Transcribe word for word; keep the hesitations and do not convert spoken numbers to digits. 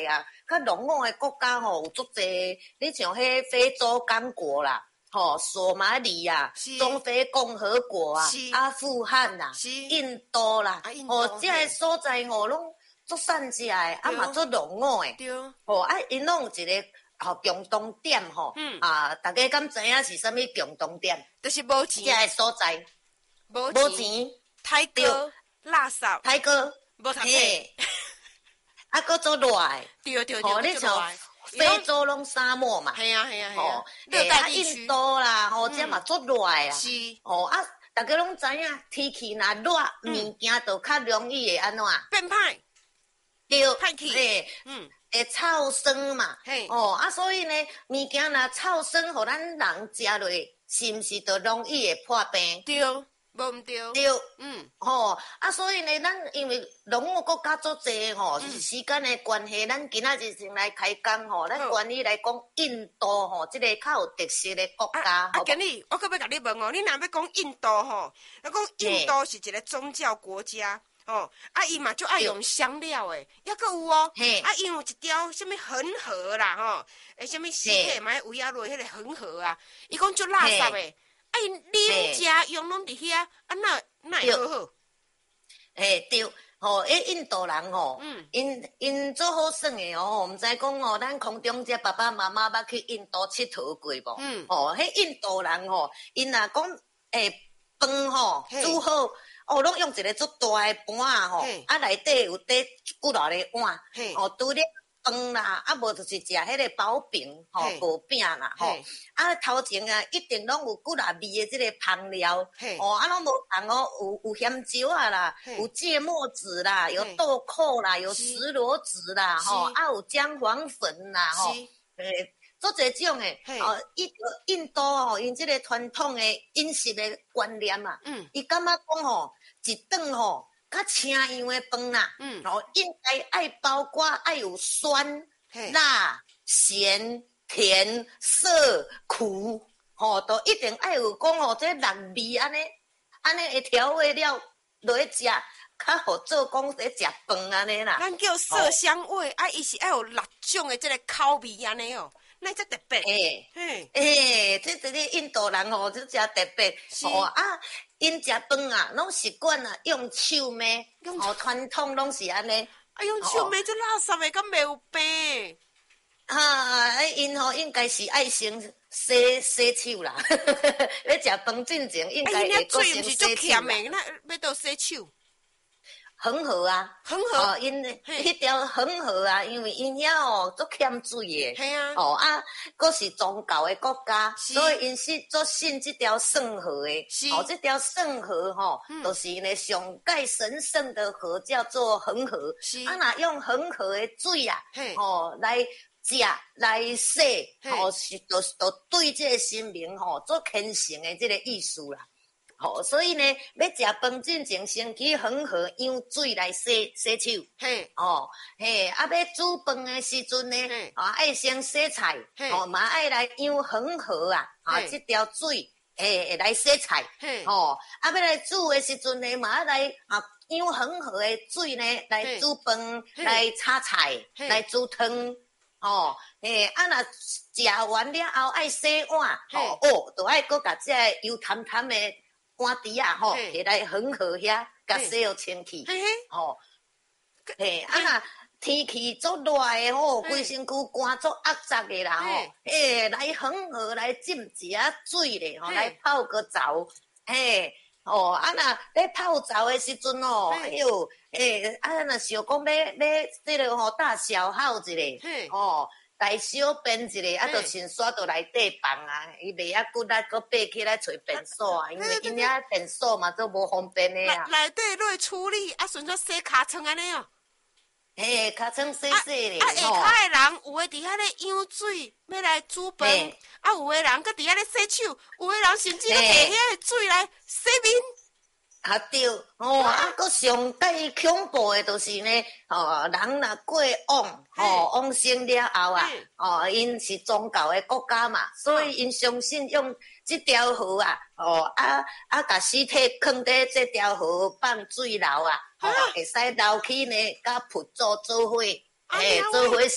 啊，较落伍的国家吼有足济，你像迄非洲刚果啦。吼，索马里啊，中非共和国啊，阿富汗啦，印度啦，吼，这个所在吼拢足善食的，啊嘛足落伍的，吼啊，因拢有一个吼共同点吼，啊，大家敢知影是啥物共同点？ 就是无钱， 这个所在无钱， 太高，垃圾， 太高， 无读册， 啊，搁足热的， 对对对，你像。非洲拢沙漠嘛， 系啊系啊系啊，热带地区，印度啦，吼，这嘛足热啊， 是， 哦啊，大家拢知影，天气若热，物件就较容易会安怎？ 变歹， 对， 歹去， 诶，嗯，会臭酸嘛，哦啊，所以呢，物件若臭酸，互咱人食落，是毋是就容易会破病？ 对。无毋对， 对，嗯，吼、哦，啊，所以呢，咱因为落伍国家足济吼，嗯、时间的关系，咱今仔日先来开讲吼，咱关于来讲印度吼，即、這个较有特色的国家。 啊，啊，今日我搁要甲你问哦，你若要讲印度吼，那讲印度是一个宗教国家，哦，啊，伊嘛就爱用香料诶，抑搁有哦，啊，因有一条什物恒河啦，吼，诶，什物石体嘛，围绕落迄个恒河啊，伊讲足垃圾诶。啊，因啉食用拢伫遐，啊，那那会好好。 嘿，对，吼，迄印度人吼，嗯，因因做好耍诶哦，毋知讲哦，咱空中这爸爸妈妈捌去印度佚佗过无？嗯，哦，迄印度人吼，因若讲诶饭吼煮好，哦，拢用一个足大诶盘啊吼，啊内底有底几偌个碗，哦，除了饭啦，啊无就是食迄个薄饼吼，薄饼啦吼，啊头前啊一定拢有几偌味的即个香料，哦啊拢无同哦，有有香蕉啊啦，有芥末籽啦，有豆蔻啦，有石螺籽啦，吼啊有姜黄粉啦，吼，诶，做这种诶，哦，印印度吼，因即个传统诶饮食诶观念啊，伊感觉讲吼，一顿吼。较清样的饭啦，嗯，哦，应该爱包括爱有酸、辣、咸、甜、涩、苦，吼、哦，都一定爱有讲吼，这六味安尼，安尼的调味料落去食，较好做讲在食饭安尼啦。 咱叫色香味，啊，伊是爱有六种的这个口味安尼哦，那才特别。 诶，嘿，诶，这这个印度人吼，就真特别，哦啊。因食饭啊，拢习惯啊用手骂，哦，传统拢是安尼。 啊，用手骂就垃圾的，敢袂有病？ 哈，因吼应该是爱先洗洗手啦。咧食饭之前应该会搁先洗手啦。 那要倒洗手。 恒河啊， 恒河哦，因迄条恒河啊，因为因遐哦足欠水诶， 系啊， 哦啊，佫是宗教诶国家，所以因是足信即条圣河诶，哦，这条圣河吼，就是呢上界神圣的河，叫做恒河，啊，若用恒河诶水啊，哦来食来洗，哦是都都对这个神明吼做虔诚诶这个意思啦。吼、哦，所以呢，要食饭之前先去恒河用水来洗洗手。嘿，哦，嘿，啊，要煮饭的时阵呢，啊，爱先洗菜，哦，嘛爱来用恒河啊，啊，这条水诶来洗菜。嘿，哦，啊，要来煮的时阵呢，嘛爱来啊用恒河的水呢来煮饭，来炒菜，来煮汤。哦，诶，啊，若食完了后爱洗碗，哦，哦，就爱搁甲这油淡淡的。碗碟啊，吼，摕来恒河遐，甲洗好清气，吼，嘿，啊若天气足热诶，吼，规身躯汗足压杂诶啦，吼，诶，来恒河来浸一下水咧，吼，来泡个澡，嘿，哦，啊若咧泡澡诶时阵哦，哎哟，诶，啊若想讲要要即个吼大小号一个，吼。大小便一个，啊，就先刷到内底放啊，伊袂遐骨力，搁爬起来找便所啊，因为因遐便所嘛都无方便的啊。 内底落处理，啊，顺续洗骹床安尼哦。 嘿，骹床洗洗咧。 啊，下骹的人有诶伫遐咧舀水，要来煮饭；啊，有诶人搁伫遐咧洗手，有诶人甚至搁摕遐个水来洗面。 啊对，哦，啊，搁上介恐怖诶，就是呢，哦，人若过往，哦，往生了后啊，哦，因是宗教诶国家嘛，所以因相信用即条河啊，哦，啊啊，甲尸体放伫即条河放水流啊，哦，会使流起呢，甲佛祖做伙，诶，做伙。